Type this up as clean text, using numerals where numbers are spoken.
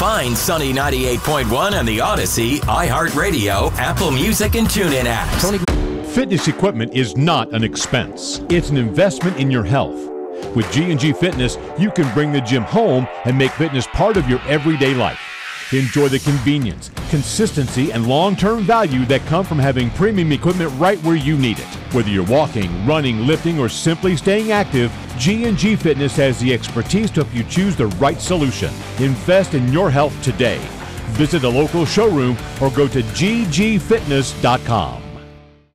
Find Sunny 98.1 and the Odyssey, iHeartRadio, Apple Music, and TuneIn apps. Fitness equipment is not an expense. It's an investment in your health. With G&G Fitness, you can bring the gym home and make fitness part of your everyday life. Enjoy the convenience, consistency, and long-term value that come from having premium equipment right where you need it. Whether you're walking, running, lifting, or simply staying active, G&G Fitness has the expertise to help you choose the right solution. Invest in your health today. Visit a local showroom or go to ggfitness.com.